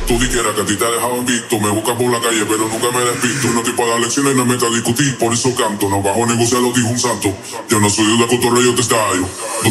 Tú dijeras que a ti te dejaban visto. Me buscas por la calle, pero nunca me despisto. No estoy para dar lecciones, no me meto a discutir. Por eso canto, no bajo a negociar, lo dijo un santo. Yo no soy de cotorreo, te estallo.